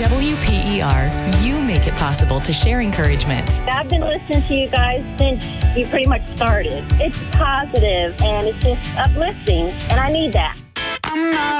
WPER, you make it possible to share encouragement. I've been listening to you guys since you pretty much started. It's positive and it's just uplifting, and I need that. I'm not